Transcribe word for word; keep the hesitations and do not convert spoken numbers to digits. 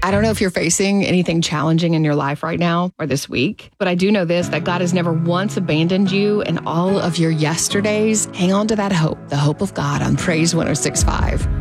I don't know if you're facing anything challenging in your life right now or this week, but I do know this, that God has never once abandoned you in all of your yesterdays. Hang on to that hope, the hope of God on Praise one oh six point five.